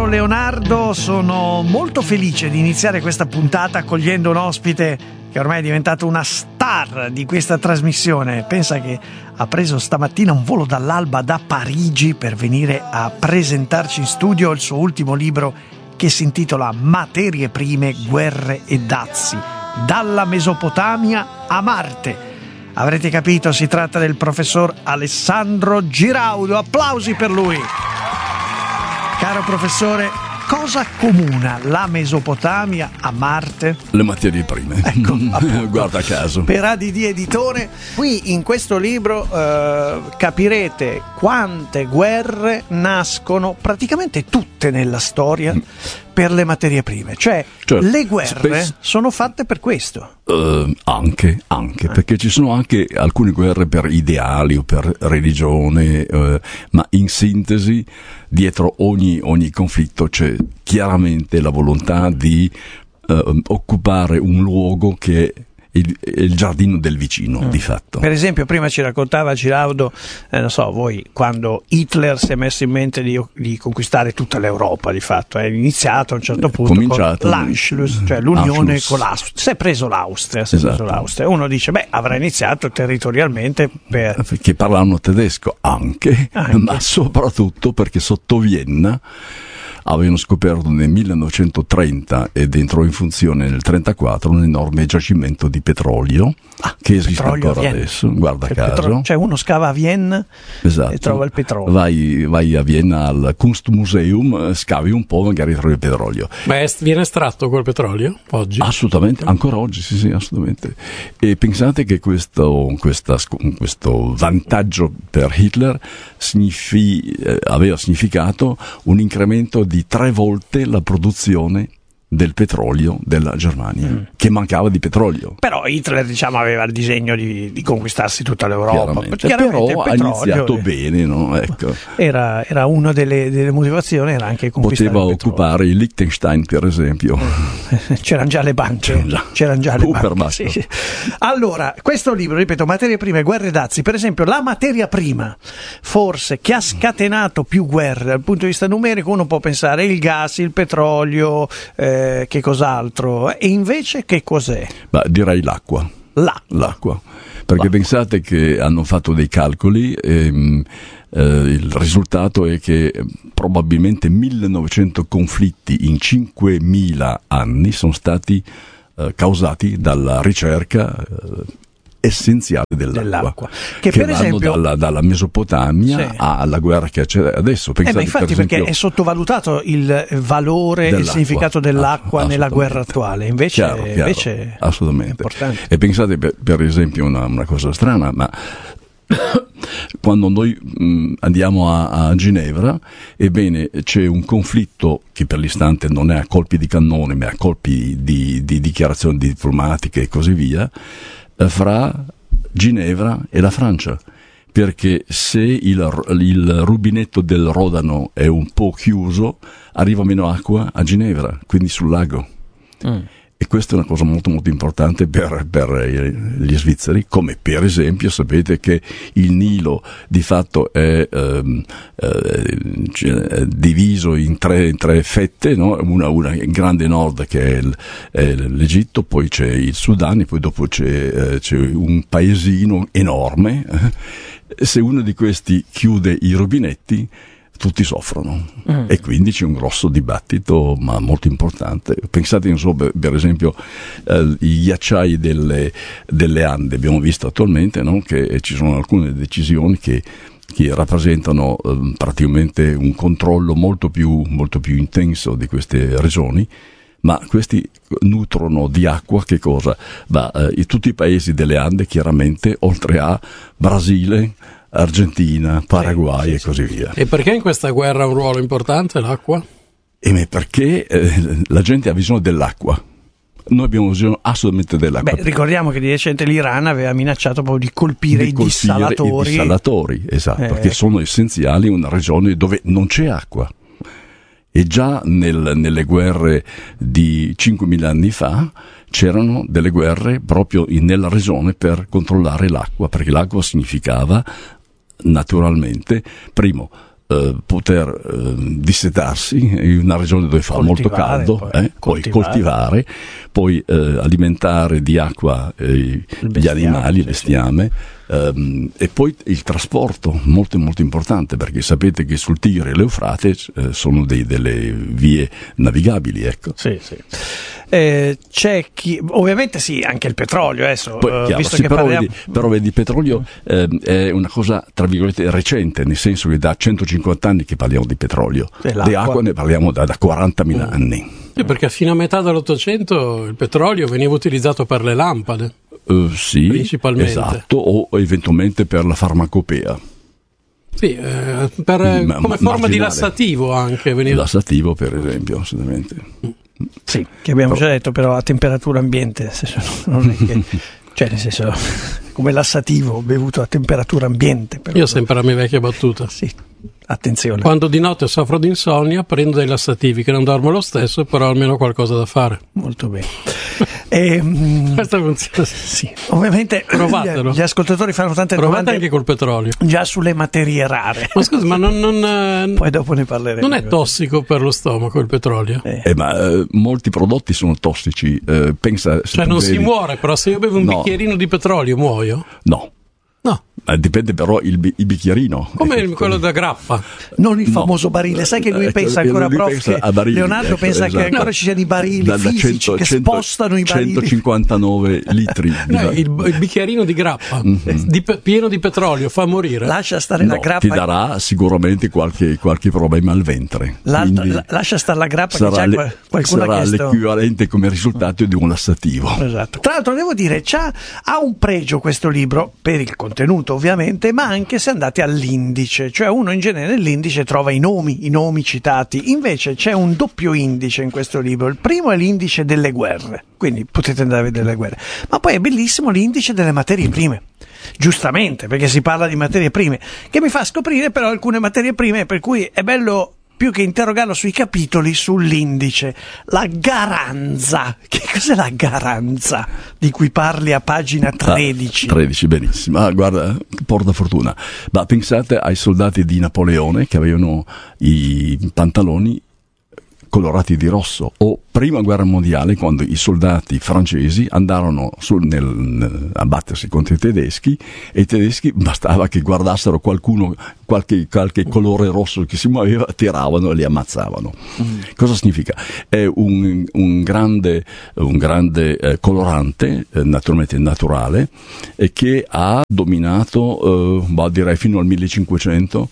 Leonardo, sono molto felice di iniziare questa puntata accogliendo un ospite che ormai è diventato una star di questa trasmissione. Pensa che ha preso stamattina un volo dall'alba da Parigi per venire a presentarci in studio il suo ultimo libro che si intitola Materie prime, guerre e dazi, dalla Mesopotamia a Marte. Avrete capito, si tratta del professor Alessandro Giraudo. Applausi per lui. Caro professore, cosa accomuna la Mesopotamia a Marte? Le materie prime. Ecco, guarda caso. Per ADD Editore, qui in questo libro capirete quante guerre nascono, praticamente tutte nella storia, per le materie prime. Cioè le guerre sono fatte per questo. Anche perché ci sono anche alcune guerre per ideali o per religione, ma in sintesi dietro ogni conflitto c'è chiaramente la volontà di occupare un luogo che è il giardino del vicino, di fatto. Per esempio, prima ci raccontava Giraudo, non so, voi, quando Hitler si è messo in mente di conquistare tutta l'Europa, di fatto, è iniziato a un certo punto con l'Anschluss, cioè l'unione con l'Austria. Si è preso l'Austria. Uno dice, avrà iniziato territorialmente perché parlavano tedesco anche, ma soprattutto perché sotto Vienna avevano scoperto nel 1930 ed entrò in funzione nel 1934 un enorme giacimento di petrolio che esiste ancora adesso, guarda caso. Cioè uno scava a Vienna e trova il petrolio. Vai a Vienna al Kunstmuseum, scavi un po', magari trovi il petrolio. Ma viene estratto quel petrolio oggi? Assolutamente, ancora oggi, sì, assolutamente. E pensate che questo vantaggio per Hitler aveva significato un incremento di 3 volte la produzione del petrolio della Germania, che mancava di petrolio. Però Hitler, aveva il disegno di conquistarsi tutta l'Europa. Chiaramente però ha iniziato bene, no? Ecco. Era una delle motivazioni, era anche conquistare poteva il petrolio. Occupare il Liechtenstein, per esempio. C'erano già le banche. Sì. Allora, questo libro, ripeto, Materie prime, guerre e dazi. Per esempio, la materia prima, forse, che ha scatenato più guerre dal punto di vista numerico, uno può pensare il gas, il petrolio, che cos'altro, e invece che cos'è? Direi l'acqua. Perché pensate che hanno fatto dei calcoli e il risultato è che probabilmente 1900 conflitti in 5000 anni sono stati causati dalla ricerca essenziale dell'acqua. Che per esempio dalla Mesopotamia alla guerra che c'è adesso. Pensate, infatti, per esempio, perché è sottovalutato il valore e il significato dell'acqua nella guerra attuale, invece è assolutamente importante. E pensate per esempio una cosa strana, ma quando noi andiamo a Ginevra, ebbene c'è un conflitto che per l'istante non è a colpi di cannone ma a colpi di dichiarazioni diplomatiche e così via, fra Ginevra e la Francia, perché se il rubinetto del Rodano è un po' chiuso arriva meno acqua a Ginevra, quindi sul lago. E questa è una cosa molto molto importante per gli svizzeri, come per esempio sapete che il Nilo di fatto è diviso in tre fette, no? Una grande nord che è l'Egitto, poi c'è il Sudan e poi dopo c'è un paesino enorme. Se uno di questi chiude i rubinetti tutti soffrono e quindi c'è un grosso dibattito, ma molto importante. Pensate, per esempio, i ghiacciai delle Ande. Abbiamo visto attualmente, no, che ci sono alcune decisioni che rappresentano praticamente un controllo molto più intenso di queste regioni, ma questi nutrono di acqua che cosa? Tutti i paesi delle Ande, chiaramente, oltre a Brasile, Argentina, Paraguay e così via. E perché in questa guerra ha un ruolo importante l'acqua? Perché la gente ha bisogno dell'acqua. Noi abbiamo bisogno assolutamente dell'acqua. Ricordiamo che di recente l'Iran aveva minacciato proprio di colpire i dissalatori. I dissalatori, esatto, perché sono essenziali in una regione dove non c'è acqua. E già nelle guerre di 5.000 anni fa c'erano delle guerre proprio nella regione per controllare l'acqua, perché l'acqua significava naturalmente, primo, poter dissetarsi in una regione dove fa molto caldo, poi coltivare, poi alimentare di acqua gli animali, il bestiame, e poi il trasporto, molto molto importante, perché sapete che sul Tigre e l'Eufrate sono delle vie navigabili, ecco. Sì. C'è chi, ovviamente sì, anche il petrolio adesso, chiaro, visto sì, che però vedi, il petrolio è una cosa tra virgolette recente, nel senso che da 150 anni che parliamo di petrolio, di acqua ne parliamo da 40.000 anni. Perché fino a metà dell'Ottocento il petrolio veniva utilizzato per le lampade, sì, principalmente. Esatto, o eventualmente per la farmacopea. Sì, come forma di lassativo anche veniva. Lassativo, per esempio, assolutamente. Sì, che abbiamo già detto, però a temperatura ambiente, nel senso, non è che, cioè nel senso, come lassativo bevuto a temperatura ambiente. Però. Io sempre la mia vecchia battuta. Sì, attenzione. Quando di notte soffro di insonnia prendo dei lassativi, che non dormo lo stesso, però ho almeno qualcosa da fare. Molto bene. Questa funziona. Sì, ovviamente provatelo. Gli ascoltatori fanno tante domande anche col petrolio. Già sulle materie rare. Ma scusa, ma non poi dopo ne parleremo. Non è tossico per lo stomaco il petrolio? Ma molti prodotti sono tossici. Pensa, cioè non si muore, però se io bevo un bicchierino di petrolio muoio? No. Dipende però il bicchierino. Come quello da grappa. Non il famoso barile. Sai che lui pensa ancora, Leonardo pensa che ancora ci siano i barili fisici che spostano i barili. 159 litri. Il bicchierino di grappa pieno di petrolio fa morire. Lascia stare la grappa. Ti darà sicuramente qualche problema al ventre. Lascia stare la grappa, che già qualcuno ha chiesto. Sarà l'equivalente come risultato di un lassativo. Esatto. Tra l'altro devo dire, ha un pregio questo libro per il contenuto, ovviamente, ma anche se andate all'indice, cioè uno in genere nell'indice trova i nomi citati, invece c'è un doppio indice in questo libro. Il primo è l'indice delle guerre, quindi potete andare a vedere le guerre, ma poi è bellissimo l'indice delle materie prime, giustamente, perché si parla di materie prime, che mi fa scoprire però alcune materie prime, per cui è bello più che interrogarlo sui capitoli, sull'indice. La garanza. Che cos'è la garanza di cui parli a pagina 13? 13, benissimo. Guarda, porta fortuna. Ma pensate ai soldati di Napoleone che avevano i pantaloni colorati di rosso, o prima guerra mondiale, quando i soldati francesi andarono a battersi contro i tedeschi, e i tedeschi bastava che guardassero qualche colore rosso che si muoveva, tiravano e li ammazzavano. Cosa significa? È un grande colorante, naturalmente naturale, che ha dominato direi fino al 1500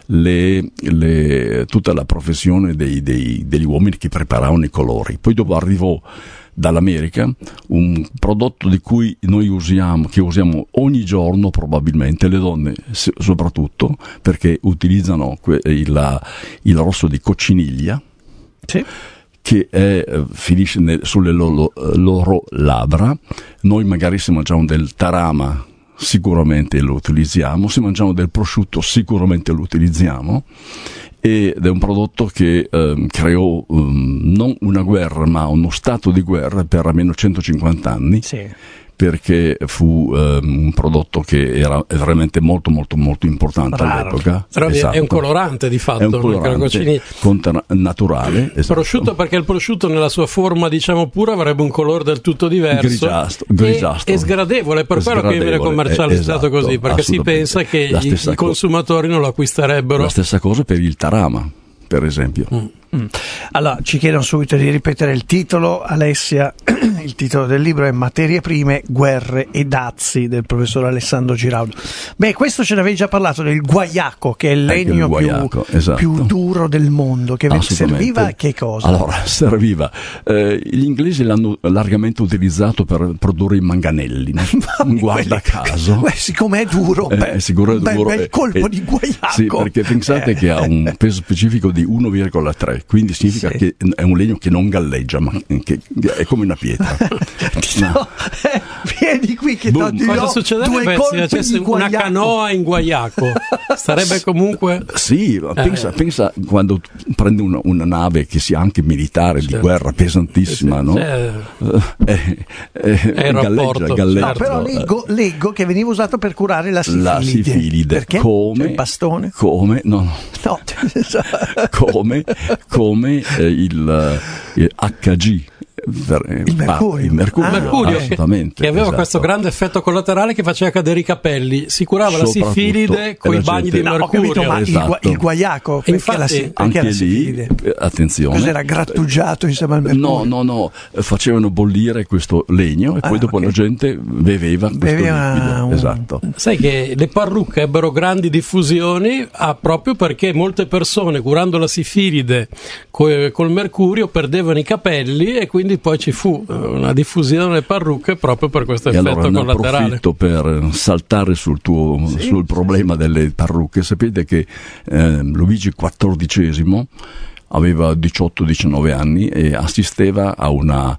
tutta la professione degli uomini che preparavano i colori. Poi dopo arrivò dall'America un prodotto di cui che usiamo ogni giorno, probabilmente le donne soprattutto, perché utilizzano il rosso di cocciniglia, sì, che finisce sulle loro labbra. Noi magari se mangiamo del tarama sicuramente lo utilizziamo, se mangiamo del prosciutto sicuramente lo utilizziamo, ed è un prodotto che creò non una guerra ma uno stato di guerra per almeno 150 anni. Sì. Perché fu un prodotto che era veramente molto molto molto importante all'epoca. Però esatto. È un colorante di fatto, è un colorante naturale. Esatto. Prosciutto, perché il prosciutto nella sua forma diciamo pura avrebbe un colore del tutto diverso, grigiastro. E sgradevole, per quello che viene commercializzato così, perché si pensa che i consumatori non lo acquisterebbero. La stessa cosa per il tarama, per esempio. Allora, ci chiedono subito di ripetere il titolo, Alessia. Il titolo del libro è Materie prime, guerre e dazi, del professor Alessandro Giraudo. Beh, questo ce n'avevi già parlato, del guaiaco, che è il legno più duro del mondo, che serviva a che cosa? Allora, serviva, gli inglesi l'hanno largamente utilizzato per produrre i manganelli, no? Guarda caso. Siccome è duro, bel colpo di guaiaco. Sì, perché pensate che ha un peso specifico di 1,3. quindi significa che è un legno che non galleggia, ma che è come una pietra. Vieni qui che cosa succederebbe se facesse una canoa in guaiaco? Sarebbe comunque... Sì, pensa quando prendi una nave che sia anche militare, di guerra, pesantissima, no? Galleggia. No, però leggo che veniva usato per curare la sifilide. Perché? Come? Il bastone? Come? No. come il HG. Il mercurio che aveva questo grande effetto collaterale che faceva cadere i capelli, si curava la sifilide con i bagni di mercurio. Capito, ma il guaiaco, infatti, anche la sifilide, attenzione, cos'era, grattugiato insieme al mercurio? No, facevano bollire questo legno e poi dopo la gente beveva questo liquido. Esatto. Sai che le parrucche ebbero grandi diffusioni proprio perché molte persone, curando la sifilide col mercurio, perdevano i capelli e quindi poi ci fu una diffusione delle parrucche proprio per questo effetto collaterale. Approfitto per saltare sul problema delle parrucche. Sapete che Luigi XIV aveva 18-19 anni e assisteva a una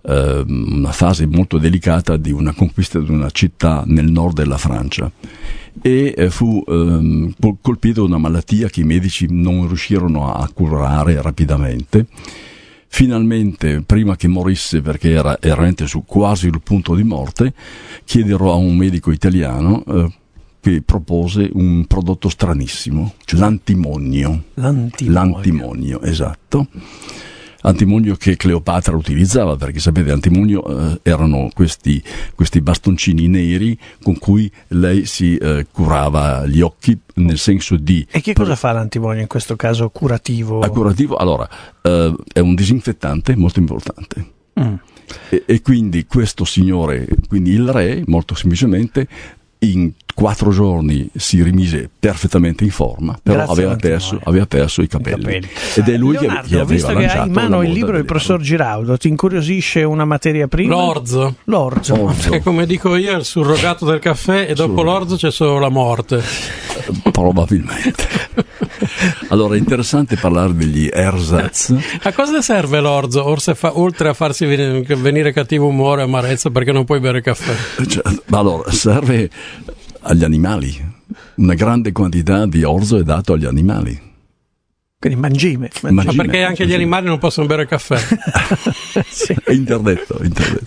fase molto delicata di una conquista di una città nel nord della Francia e fu colpito da una malattia che i medici non riuscirono a curare rapidamente. Finalmente, prima che morisse, perché era veramente quasi sul punto di morte, chiedero a un medico italiano che propose un prodotto stranissimo, l'antimonio. L'antimonio, esatto. Antimonio che Cleopatra utilizzava, perché sapete, antimonio erano questi bastoncini neri con cui lei si curava gli occhi, nel senso di... E che cosa fa l'antimonio in questo caso curativo? Curativo, allora, è un disinfettante molto importante. E quindi questo signore, quindi il re, molto semplicemente, in 4 giorni si rimise perfettamente in forma, però aveva perso i capelli. Ed è lui Leonardo, che aveva visto che hai in mano il libro del professor Giraudo, ti incuriosisce una materia prima? L'orzo. Che come dico io è il surrogato del caffè e dopo l'orzo c'è solo la morte. Probabilmente. Allora è interessante parlare degli ersatz. A cosa serve l'orzo? Oltre a farsi venire cattivo umore e amarezza perché non puoi bere caffè? Allora serve agli animali. Una grande quantità di orzo è dato agli animali. Quindi mangime. Ma perché anche gli animali non possono bere caffè? Sì. È interdetto.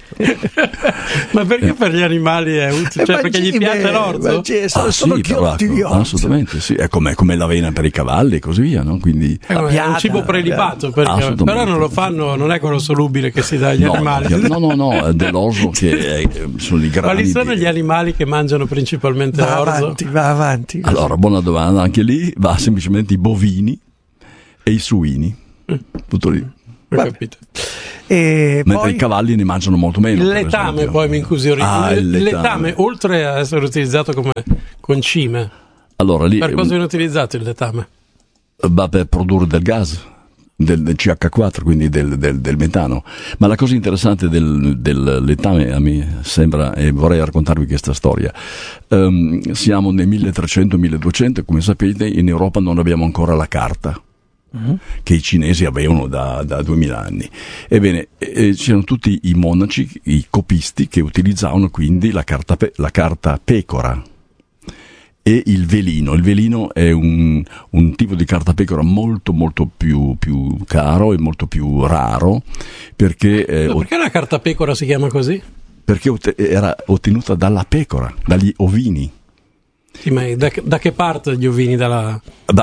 Ma perché per gli animali è utile? Cioè perché gli piace l'orzo? Sono chiotti di orzo. Assolutamente sì, è come l'avena per i cavalli e così via, no? Quindi è un cibo prelibato, però non lo fanno, non è quello solubile che si dà agli animali. No, è dell'orzo che sono i grani. Quali sono gli animali che mangiano principalmente orzo? Va avanti. Allora, buona domanda, anche lì va semplicemente i bovini e i suini, tutto lì. Capito. Mentre i cavalli ne mangiano molto meno. Il letame poi mi incuriosisce. Il letame, oltre a essere utilizzato come concime, allora, lì, per cosa viene utilizzato il letame? Per produrre del gas, del CH4, quindi del metano. Ma la cosa interessante del letame, a me sembra, e vorrei raccontarvi questa storia, siamo nel 1300-1200, come sapete in Europa non abbiamo ancora la carta, che i cinesi avevano da 2000 anni. Ebbene, c'erano tutti i monaci, i copisti, che utilizzavano quindi la carta pecora e il velino. Il velino è un tipo di carta pecora molto molto più caro e molto più raro, perché la carta pecora si chiama così? Perché era ottenuta dalla pecora, dagli ovini. Sì, ma da che parte gli ovini? La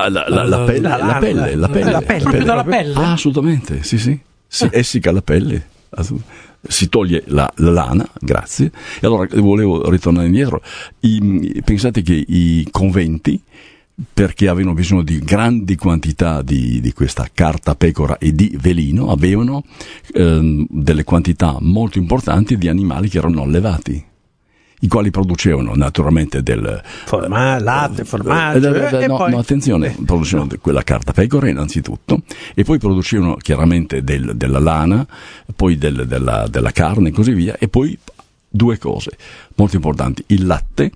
pelle. Proprio dalla pelle? Ah, assolutamente, sì. Si essica la pelle, si toglie la lana, grazie. E allora volevo ritornare indietro. Pensate che i conventi, perché avevano bisogno di grandi quantità di questa carta pecora e di velino, avevano delle quantità molto importanti di animali che erano allevati, i quali producevano naturalmente del latte, formaggio. No, attenzione, producevano quella carta pecora innanzitutto, e poi producevano chiaramente della lana, poi della carne e così via, e poi 2 cose molto importanti: il latte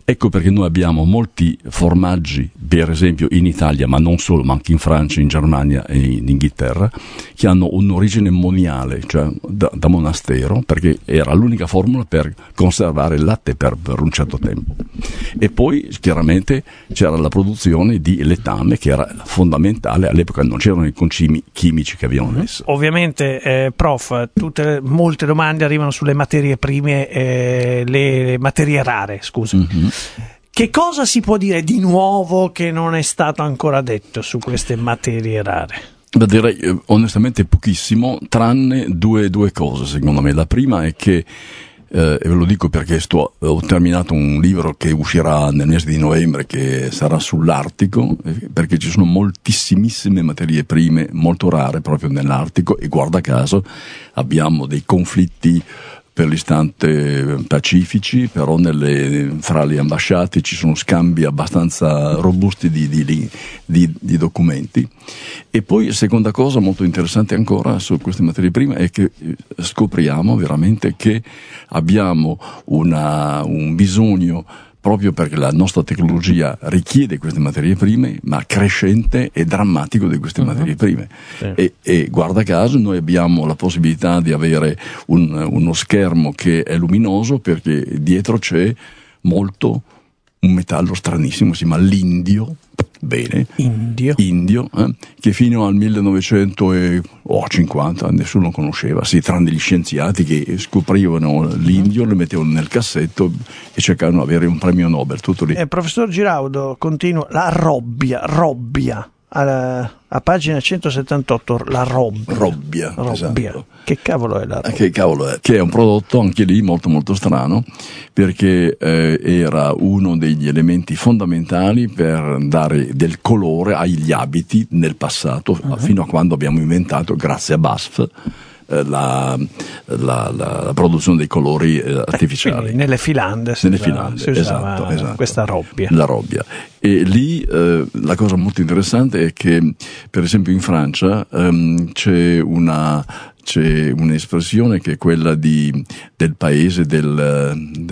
Ecco perché noi abbiamo molti formaggi, per esempio in Italia, ma non solo, ma anche in Francia, in Germania e in Inghilterra, che hanno un'origine moniale, cioè da monastero, perché era l'unica formula per conservare il latte per un certo tempo. E poi chiaramente c'era la produzione di letame, che era fondamentale. All'epoca non c'erano i concimi chimici che abbiamo adesso. Ovviamente, prof, molte domande arrivano sulle materie prime, le materie rare, scusi. Mm-hmm. Che cosa si può dire di nuovo che non è stato ancora detto su queste materie rare? Beh, direi onestamente pochissimo, tranne due cose secondo me. La prima è che, e ve lo dico perché ho terminato un libro che uscirà nel mese di novembre, che sarà sull'Artico, perché ci sono moltissimissime materie prime molto rare proprio nell'Artico, e guarda caso abbiamo dei conflitti per l'istante pacifici, però fra le ambasciate ci sono scambi abbastanza robusti di documenti. E poi, seconda cosa molto interessante ancora su queste materie prime, è che scopriamo veramente che abbiamo un bisogno, proprio perché la nostra tecnologia richiede queste materie prime, ma crescente e drammatico di queste materie prime. Sì. E guarda caso noi abbiamo la possibilità di avere uno schermo che è luminoso, perché dietro c'è un metallo stranissimo, si chiama l'indio. Bene, indio, che fino al 1950 nessuno conosceva, sì, tranne gli scienziati che scoprivano l'indio, lo mettevano nel cassetto e cercavano di avere un premio Nobel, tutto lì. Professor Giraudo, continua, la robbia, a pagina 178, la robbia. Esatto. Che cavolo è la robbia? Che cavolo è? Che è un prodotto anche lì molto molto strano, perché era uno degli elementi fondamentali per dare del colore agli abiti nel passato, fino a quando abbiamo inventato, grazie a BASF, la produzione dei colori artificiali. Nelle filande si usava esatto. Questa robbia. La robbia. E lì la cosa molto interessante è che, per esempio, in Francia c'è un'espressione che è quella del paese della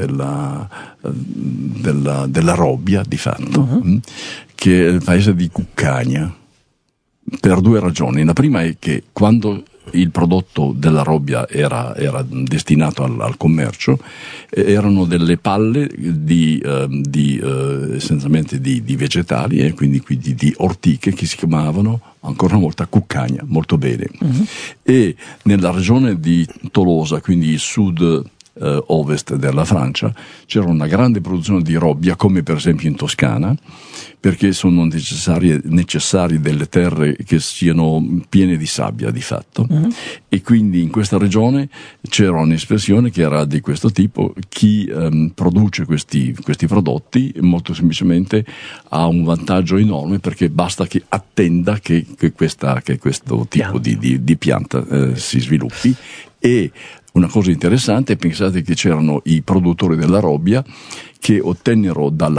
robbia, di fatto, che è il paese di Cuccagna, per due ragioni. La prima è che quando il prodotto della robbia era destinato al commercio, erano delle palle essenzialmente di vegetali, e quindi di ortiche, che si chiamavano ancora una volta Cuccagna, molto bene. E nella regione di Tolosa, quindi il sud ovest della Francia, c'era una grande produzione di robbia, come per esempio in Toscana, perché sono necessarie delle terre che siano piene di sabbia, di fatto. E quindi in questa regione c'era un'espressione che era di questo tipo: chi produce questi prodotti molto semplicemente ha un vantaggio enorme, perché basta che attenda che questo tipo di pianta si sviluppi. E una cosa interessante, pensate che c'erano i produttori della robbia che ottennero dalla